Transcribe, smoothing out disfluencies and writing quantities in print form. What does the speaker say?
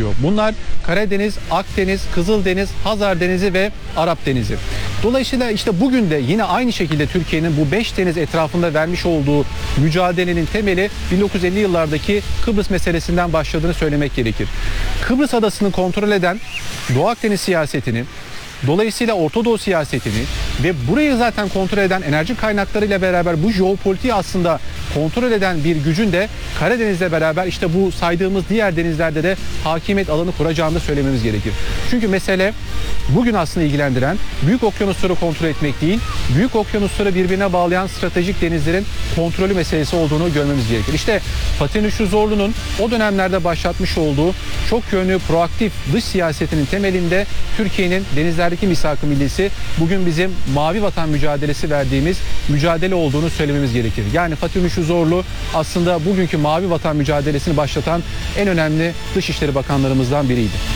gerekiyor. Bunlar Karadeniz, Akdeniz, Kızıldeniz, Hazar Denizi ve Arap Denizi. Dolayısıyla işte bugün de yine aynı şekilde Türkiye'nin bu 5 deniz etrafında vermiş olduğu mücadelenin temeli 1950 yıllardaki Kıbrıs meselesinden başladığını söylemek gerekir. Kıbrıs adasını kontrol eden Doğu Akdeniz siyasetini, dolayısıyla Orta Doğu siyasetini ve burayı zaten kontrol eden enerji kaynaklarıyla beraber bu jeopolitiği aslında kontrol eden bir gücün de Karadeniz'le beraber işte bu saydığımız diğer denizlerde de hakimiyet alanı kuracağını da söylememiz gerekir. Çünkü mesele bugün aslında ilgilendiren büyük okyanusları kontrol etmek değil, büyük okyanusları birbirine bağlayan stratejik denizlerin kontrolü meselesi olduğunu görmemiz gerekir. İşte Fatih Nurşit Zorlu'nun o dönemlerde başlatmış olduğu çok yönlü proaktif dış siyasetinin temelinde Türkiye'nin denizlerdeki misak-ı millisi bugün bizim mavi vatan mücadelesi verdiğimiz mücadele olduğunu söylememiz gerekir. Yani Fatih Nurşit Zorlu aslında bugünkü mavi vatan mücadelesini başlatan en önemli Dışişleri Bakanlarımızdan biriydi.